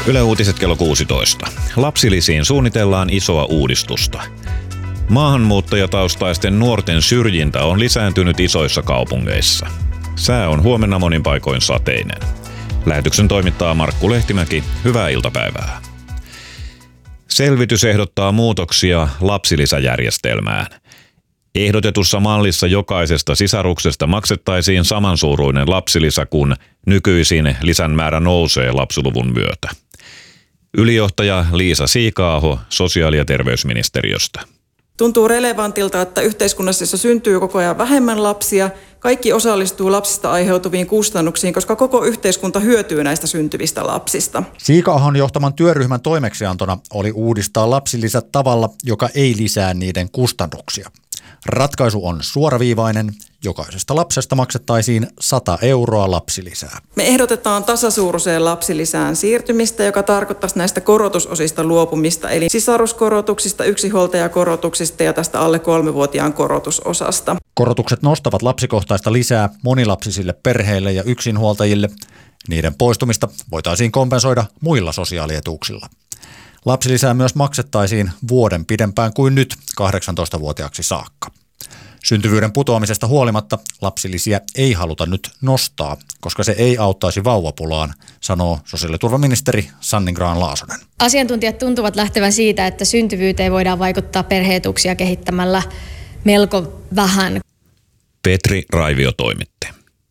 Yle Uutiset kello 16. Lapsilisiin suunnitellaan isoa uudistusta. Maahanmuuttajataustaisten nuorten syrjintä on lisääntynyt isoissa kaupungeissa. Sää on huomenna monin paikoin sateinen. Lähetyksen toimittaa Markku Lehtimäki. Hyvää iltapäivää. Selvitys ehdottaa muutoksia lapsilisäjärjestelmään. Ehdotetussa mallissa jokaisesta sisaruksesta maksettaisiin samansuuruinen lapsilisä, kun nykyisin lisän määrä nousee lapsiluvun myötä. Ylijohtaja Liisa Siika-aho sosiaali- ja terveysministeriöstä. Tuntuu relevantilta, että yhteiskunnassa, jossa syntyy koko ajan vähemmän lapsia, kaikki osallistuu lapsista aiheutuviin kustannuksiin, koska koko yhteiskunta hyötyy näistä syntyvistä lapsista. Siika-ahon johtaman työryhmän toimeksiantona oli uudistaa lapsilisät tavalla, joka ei lisää niiden kustannuksia. Ratkaisu on suoraviivainen. Jokaisesta lapsesta maksettaisiin 100 euroa lapsilisää. Me ehdotetaan tasasuuruiseen lapsilisään siirtymistä, joka tarkoittaisi näistä korotusosista luopumista, eli sisaruskorotuksista, yksinhuoltajakorotuksista ja tästä alle 3-vuotiaan korotusosasta. Korotukset nostavat lapsikohtaista lisää monilapsisille perheille ja yksinhuoltajille. Niiden poistumista voitaisiin kompensoida muilla sosiaalietuuksilla. Lapsilisää myös maksettaisiin vuoden pidempään kuin nyt 18-vuotiaaksi saakka. Syntyvyyden putoamisesta huolimatta lapsilisiä ei haluta nyt nostaa, koska se ei auttaisi vauvapulaan, sanoo sosiaaliturvaministeri Sanni Grahn-Laasonen. Asiantuntijat tuntuvat lähtevän siitä, että syntyvyyteen voidaan vaikuttaa perhe-etuuksia kehittämällä melko vähän. Petri Raivio toimitti.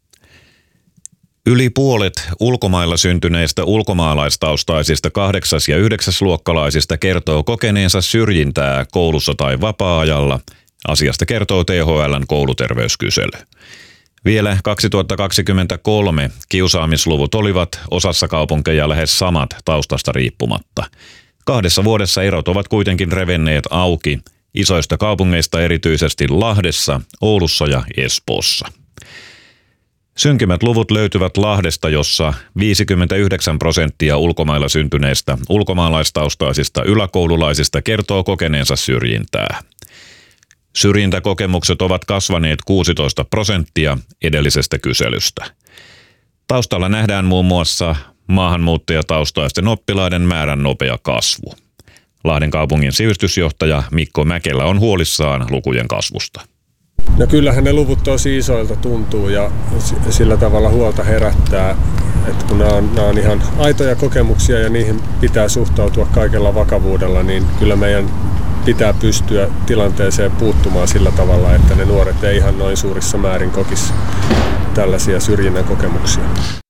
Yli puolet ulkomailla syntyneistä ulkomaalaistaustaisista 8- ja 9-luokkalaisista kertoo kokeneensa syrjintää koulussa tai vapaa-ajalla. Asiasta kertoo THL:n kouluterveyskysely. Vielä 2023 kiusaamisluvut olivat osassa kaupunkeja lähes samat taustasta riippumatta. 2 vuodessa erot ovat kuitenkin revenneet auki isoista kaupungeista, erityisesti Lahdessa, Oulussa ja Espoossa. Synkimmät luvut löytyvät Lahdesta, jossa 59% ulkomailla syntyneistä ulkomaalaistaustaisista yläkoululaisista kertoo kokeneensa syrjintää. Syrjintäkokemukset ovat kasvaneet 16% edellisestä kyselystä. Taustalla nähdään muun muassa maahanmuuttajataustaisten oppilaiden määrän nopea kasvu. Lahden kaupungin sivistysjohtaja Mikko Mäkelä on huolissaan lukujen kasvusta. No kyllähän ne luvut tosi isoilta tuntuu ja sillä tavalla huolta herättää, että kun nämä on ihan aitoja kokemuksia ja niihin pitää suhtautua kaikella vakavuudella, niin kyllä meidän pitää pystyä tilanteeseen puuttumaan sillä tavalla, että ne nuoret ei ihan noin suurissa määrin kokisi tällaisia syrjinnän kokemuksia.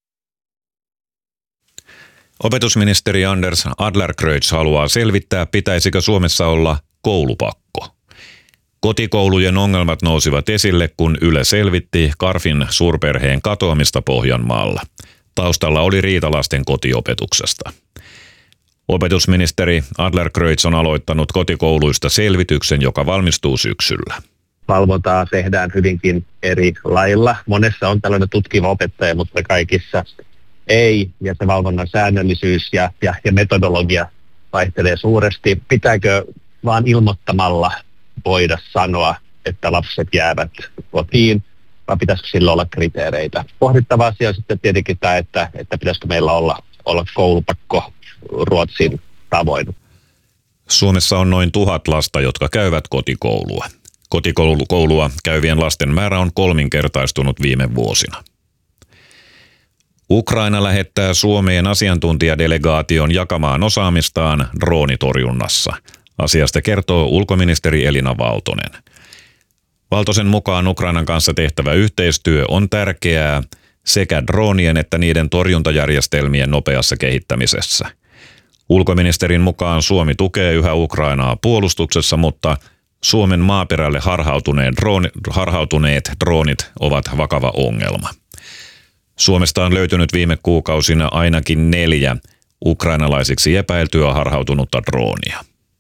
Opetusministeri Anders Adlercreutz haluaa selvittää, pitäisikö Suomessa olla koulupakko. Kotikoulujen ongelmat nousivat esille, kun Yle selvitti Karfin suurperheen katoamista Pohjanmaalla. Taustalla oli riita lasten kotiopetuksesta. Opetusministeri Adlercreutz on aloittanut kotikouluista selvityksen, joka valmistuu syksyllä. Valvontaa tehdään hyvinkin eri lailla. Monessa on tällainen tutkiva opettaja, mutta kaikissa ei. Ja se valvonnan säännöllisyys ja metodologia vaihtelee suuresti. Pitääkö vaan ilmoittamalla voida sanoa, että lapset jäävät kotiin, vai pitäisikö sillä olla kriteereitä? Pohdittava asia on sitten tietenkin tämä, että pitäisikö meillä olla koulupakko Ruotsin tavoin. Suomessa on noin 1000 lasta, jotka käyvät kotikoulua. Kotikoulua käyvien lasten määrä on 3-kertaistunut viime vuosina. Ukraina lähettää Suomeen asiantuntijadelegaation jakamaan osaamistaan droonitorjunnassa. Asiasta kertoo ulkoministeri Elina Valtonen. Valtosen mukaan Ukrainan kanssa tehtävä yhteistyö on tärkeää sekä droonien että niiden torjuntajärjestelmien nopeassa kehittämisessä. Ulkoministerin mukaan Suomi tukee yhä Ukrainaa puolustuksessa, mutta Suomen maaperälle harhautuneet droonit ovat vakava ongelma. Suomesta on löytynyt viime kuukausina ainakin 4 ukrainalaisiksi epäiltyä harhautunutta droonia.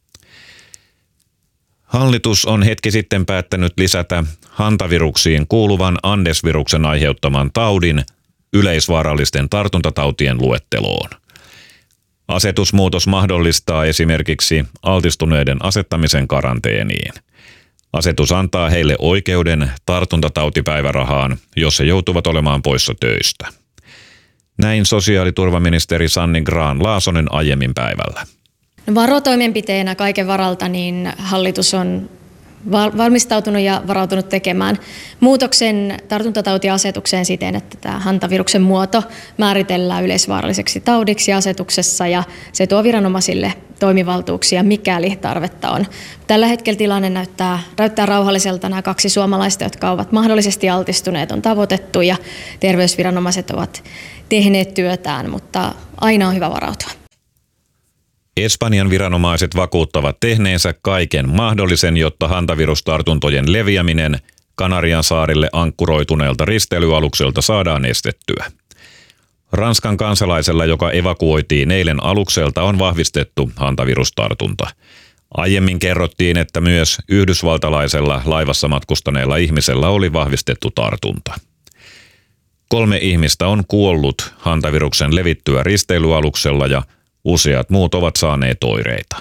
Hallitus on hetki sitten päättänyt lisätä hantaviruksiin kuuluvan Andes-viruksen aiheuttaman taudin yleisvaarallisten tartuntatautien luetteloon. Asetusmuutos mahdollistaa esimerkiksi altistuneiden asettamisen karanteeniin. Asetus antaa heille oikeuden tartuntatautipäivärahaan, jos he joutuvat olemaan poissa töistä. Näin sosiaaliturvaministeri Sanni Grahn-Laasonen aiemmin päivällä. Varotoimenpiteenä kaiken varalta niin hallitus on valmistautunut ja varautunut tekemään muutoksen tartuntatautiasetukseen siten, että tämä hantaviruksen muoto määritellään yleisvaaralliseksi taudiksi asetuksessa ja se tuo viranomaisille toimivaltuuksia, mikäli tarvetta on. Tällä hetkellä tilanne näyttää rauhalliselta. Nämä 2 suomalaista, jotka ovat mahdollisesti altistuneet, on tavoitettu ja terveysviranomaiset ovat tehneet työtään, mutta aina on hyvä varautua. Espanjan viranomaiset vakuuttavat tehneensä kaiken mahdollisen, jotta hantavirustartuntojen leviäminen Kanarian saarille ankkuroituneelta risteilyalukselta saadaan estettyä. Ranskan kansalaisella, joka evakuoitiin eilen alukselta, on vahvistettu hantavirustartunta. Aiemmin kerrottiin, että myös yhdysvaltalaisella laivassa matkustaneella ihmisellä oli vahvistettu tartunta. 3 ihmistä on kuollut hantaviruksen levittyä risteilyaluksella ja useat muut ovat saaneet oireita.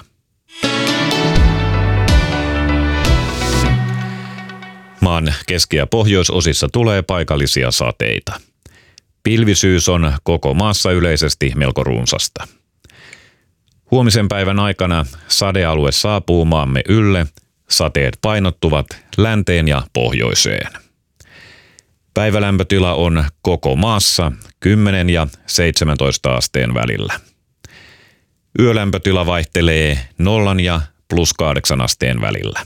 Maan keski- ja pohjoisosissa tulee paikallisia sateita. Pilvisyys on koko maassa yleisesti melko runsasta. Huomisen päivän aikana sadealue saapuu maamme ylle, sateet painottuvat länteen ja pohjoiseen. Päivälämpötila on koko maassa 10 ja 17 asteen välillä. Yölämpötila vaihtelee 0 ja +8 asteen välillä.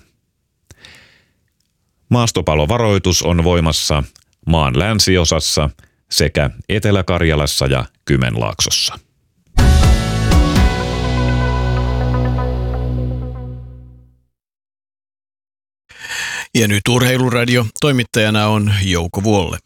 Maastopalovaroitus on voimassa maan länsiosassa sekä Etelä-Karjalassa ja Kymenlaaksossa. Ja nyt Urheiluradio. Toimittajana on Jouko Vuolle.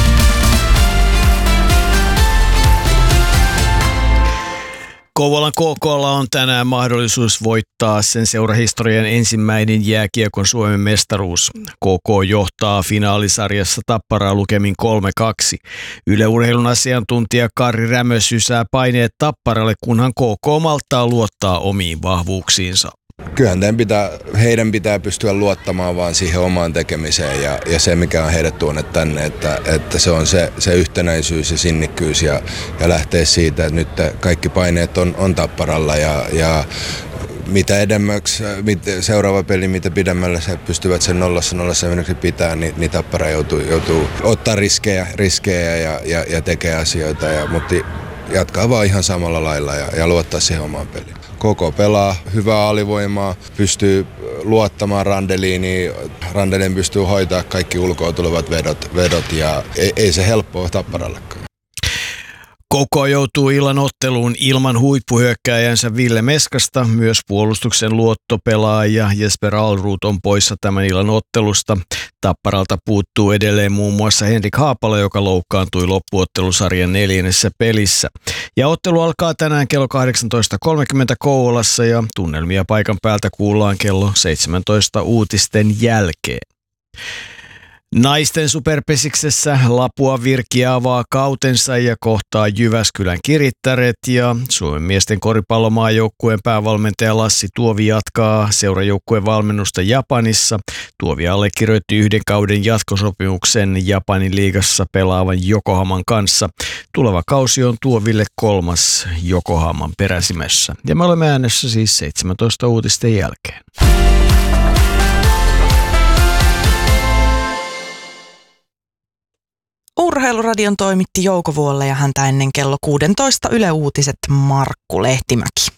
Kouvolan KK:lla on tänään mahdollisuus voittaa sen seurahistorian ensimmäinen jääkiekon Suomen mestaruus. KK johtaa finaalisarjassa Tapparaa lukemin 3-2. Yle Urheilun asiantuntija Karri Rämö sysää paineet Tapparalle, kunhan KK malttaa luottaa omiin vahvuuksiinsa. Kyllähän heidän pitää pystyä luottamaan vaan siihen omaan tekemiseen ja se, mikä on heidät tuonut tänne, että se on se yhtenäisyys ja sinnikkyys ja lähtee siitä, että nyt kaikki paineet on Tapparalla ja mitä edemmäksi seuraava peli, mitä pidemmälle se pystyvät sen 0-0 pitää, niin Tappara joutuu ottaa riskejä ja tekee asioita, mutta jatkaa vaan ihan samalla lailla ja luottaa siihen omaan peliin. KK pelaa hyvää alivoimaa, pystyy luottamaan Randeliin, Randelin pystyy hoitaa kaikki ulkoa tulevat vedot ja ei se helppoa Tapparallekaan. KK joutuu illan otteluun ilman huippuhyökkääjänsä Ville Meskasta. Myös puolustuksen luottopelaaja Jesper Alrud on poissa tämän illan ottelusta. Tapparalta puuttuu edelleen muun muassa Henrik Haapala, joka loukkaantui loppuottelusarjan 4. pelissä. Ja ottelu alkaa tänään kello 18.30 Kouvolassa ja tunnelmia paikan päältä kuullaan kello 17 uutisten jälkeen. Naisten superpesiksessä Lapua Virki avaa kautensa ja kohtaa Jyväskylän Kirittäret ja Suomen miesten koripallomaajoukkueen päävalmentaja Lassi Tuovi jatkaa seurajoukkueen valmennusta Japanissa. Tuovi allekirjoitti 1 kauden jatkosopimuksen Japanin liigassa pelaavan Yokohaman kanssa. Tuleva kausi on Tuoville 3. Yokohaman peräsimessä. Ja me olemme äänessä siis 17 uutisten jälkeen. Urheiluradion toimitti Jouko Vuolle ja häntä ennen kello 16 Yle Uutiset Markku Lehtimäki.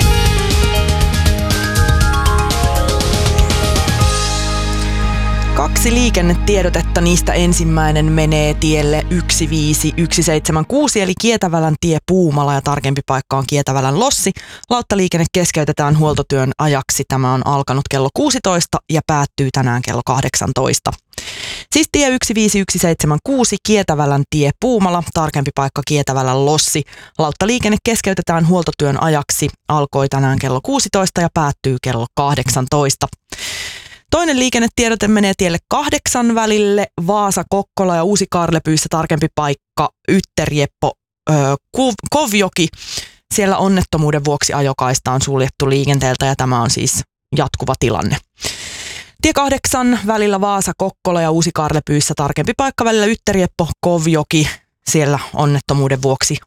Kaksi liikennetiedotetta, niistä ensimmäinen menee tielle 15176 eli Kietävälän tie Puumala ja tarkempi paikka on Kietävälän Lossi. Lauttaliikenne keskeytetään huoltotyön ajaksi. Tämä on alkanut kello 16 ja päättyy tänään kello 18. Siis tie 15176 Kietävälän tie Puumala, tarkempi paikka Kietävälän Lossi. Lauttaliikenne keskeytetään huoltotyön ajaksi. Alkoi tänään kello 16 ja päättyy kello 18. Toinen liikennetiedote menee tielle 8 välille Vaasa-Kokkola ja Uusi-Karlepyyssä, tarkempi paikka Ytterjeppo Kovjoki. Siellä onnettomuuden vuoksi ajokaista on suljettu liikenteeltä ja tämä on siis jatkuva tilanne. Tie 8 välillä Vaasa-Kokkola ja Uusi-Karlepyyssä, tarkempi paikka välillä Ytterjeppo Kovjoki. siellä onnettomuuden vuoksi